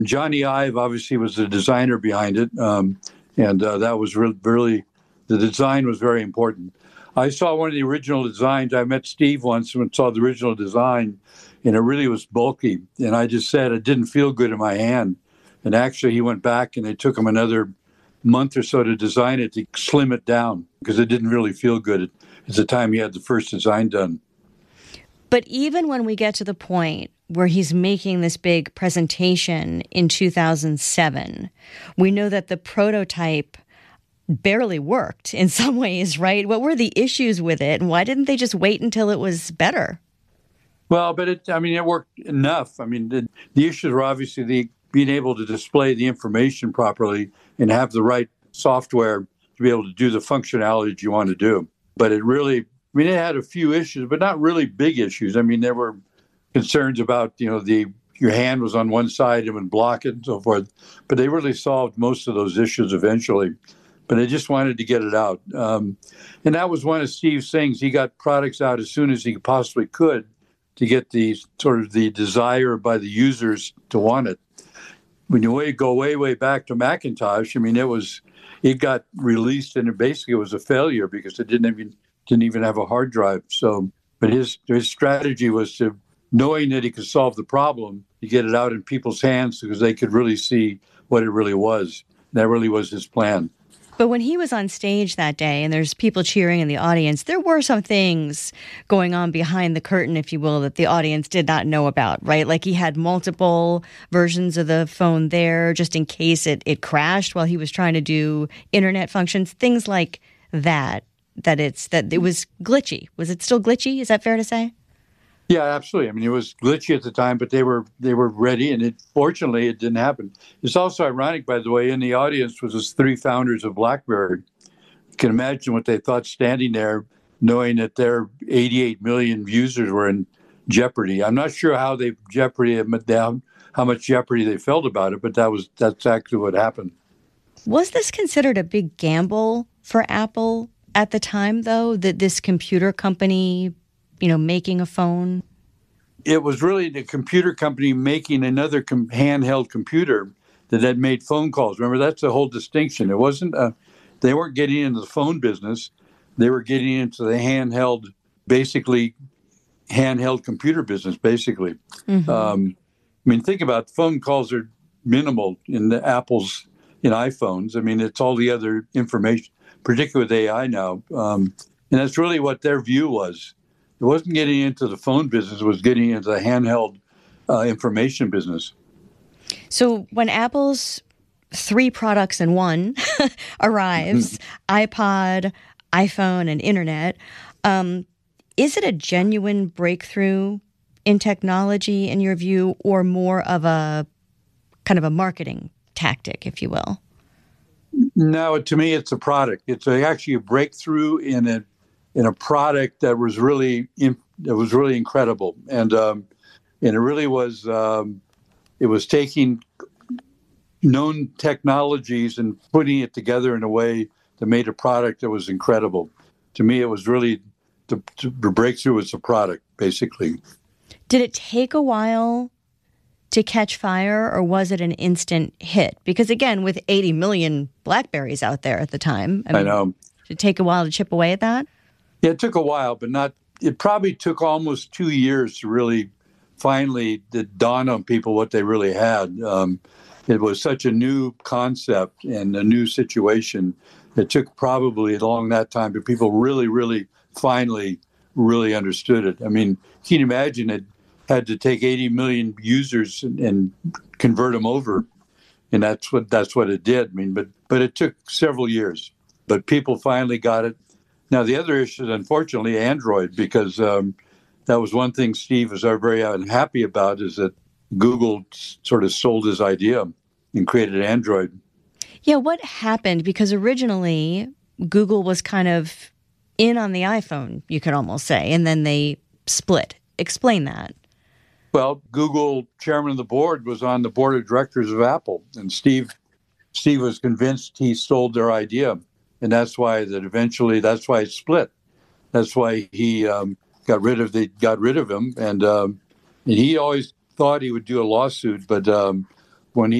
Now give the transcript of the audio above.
Johnny Ive obviously was the designer behind it, and that was really the design was very important. I saw one of the original designs. I met Steve once and saw the original design, and it really was bulky. And I just said it didn't feel good in my hand. And actually, he went back and it took him another month or so to design it to slim it down because it didn't really feel good at the time he had the first design done. But even when we get to the point where he's making this big presentation in 2007, we know that the prototype barely worked in some ways, right? What were the issues with it, and why didn't they just wait until it was better? Well, but it worked enough. I mean, the issues were obviously being able to display the information properly and have the right software to be able to do the functionality that you want to do. But it had a few issues, but not really big issues. I mean, there were concerns about, your hand was on one side and would block it and so forth. But they really solved most of those issues eventually. But I just wanted to get it out. And that was one of Steve's things. He got products out as soon as he possibly could to get the sort of the desire by the users to want it. When you go way back to Macintosh, I mean, it got released and it was a failure because it didn't even have a hard drive. So, but his strategy was to, knowing that he could solve the problem, to get it out in people's hands because they could really see what it really was. That really was his plan. But when he was on stage that day and there's people cheering in the audience, there were some things going on behind the curtain, if you will, that the audience did not know about, right? Like he had multiple versions of the phone there just in case it crashed while he was trying to do internet functions, things like that it was glitchy. Was it still glitchy? Is that fair to say? Yeah, absolutely. I mean, it was glitchy at the time, but they were ready, and fortunately it didn't happen. It's also ironic, by the way, in the audience was the three founders of BlackBerry. You can imagine what they thought standing there, knowing that their 88 million users were in jeopardy. I'm not sure how how much jeopardy they felt about it, but that's actually what happened. Was this considered a big gamble for Apple at the time, though, that this computer company, making a phone? It was really the computer company making another handheld computer that had made phone calls. Remember, that's the whole distinction. It wasn't they weren't getting into the phone business. They were getting into the handheld computer business, basically. Mm-hmm. Think about it, phone calls are minimal in the in iPhones. I mean, it's all the other information, particularly with AI now. And that's really what their view was. It wasn't getting into the phone business, it was getting into the handheld information business. So when Apple's 3 products in one arrives, iPod, iPhone, and Internet, is it a genuine breakthrough in technology, in your view, or more of a kind of a marketing tactic, if you will? No, to me, it's a product. It's actually a breakthrough in a product that was really incredible, and it really was. It was taking known technologies and putting it together in a way that made a product that was incredible. To me, it was really the breakthrough was the product, basically. Did it take a while to catch fire, or was it an instant hit? Because again, with 80 million BlackBerries out there at the time, I know. Did it take a while to chip away at that? Yeah, it took a while, but not. It probably took almost 2 years to really finally dawn on people what they really had. It was such a new concept and a new situation. It took probably along that time, but people really finally really understood it. I mean, can you imagine it had to take 80 million users and convert them over, and that's what it did. I mean, but it took several years, but people finally got it. Now, the other issue is, unfortunately, Android, because that was one thing Steve was very unhappy about, is that Google sort of sold his idea and created Android. Yeah, what happened? Because originally, Google was kind of in on the iPhone, you could almost say, and then they split. Explain that. Well, Google chairman of the board was on the board of directors of Apple, and Steve was convinced he sold their idea. And that's why that's why it split. That's why he got rid of him, and he always thought he would do a lawsuit, but when